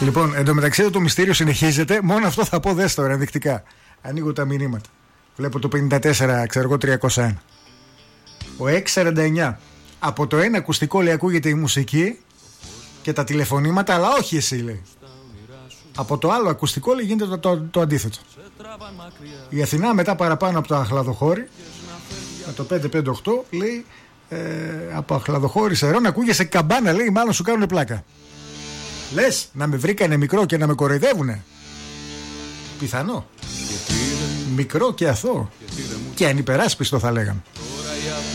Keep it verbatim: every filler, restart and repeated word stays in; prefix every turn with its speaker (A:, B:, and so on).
A: Λοιπόν, εντωμεταξύ το μυστήριο συνεχίζεται. Μόνο αυτό θα πω, δες τώρα ενδεικτικά. Ανοίγω τα μηνύματα. Βλέπω το πενήντα τέσσερα, ξέρω εγώ, τριακόσια ένα. Ο έξι σαράντα εννιά. Από το ένα ακουστικό λέει ακούγεται η μουσική και τα τηλεφωνήματα, αλλά όχι εσύ λέει. Από το άλλο ακουστικό λέει γίνεται το, το, το αντίθετο. Η Αθηνά μετά παραπάνω από το Αχλαδοχώρι, με το πέντε πέντε οκτώ λέει ε, από Αχλαδοχώρι σε Ρόν ακούγεσαι καμπάνα, λέει, μάλλον σου κάνουν πλάκα. Λες να με βρήκανε μικρό και να με κοροϊδεύουνε? Πιθανό. Μικρό και αθώο και ανυπεράσπιστο θα λέγαμε.